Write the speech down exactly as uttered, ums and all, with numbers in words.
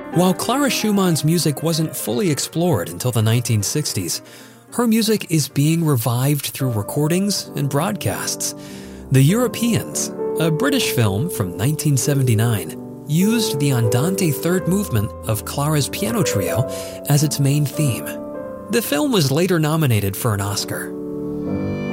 While Clara Schumann's music wasn't fully explored until the nineteen sixties, her music is being revived through recordings and broadcasts. The Europeans, a British film from nineteen seventy-nine, used the Andante third movement of Clara's piano trio as its main theme. The film was later nominated for an Oscar.